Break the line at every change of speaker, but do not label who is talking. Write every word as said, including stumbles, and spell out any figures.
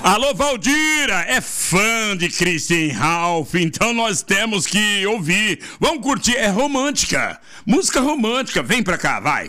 Alô, Valdira, é fã de Christian Ralph, então nós temos que ouvir. Vamos curtir, é romântica, música romântica, vem pra cá, vai.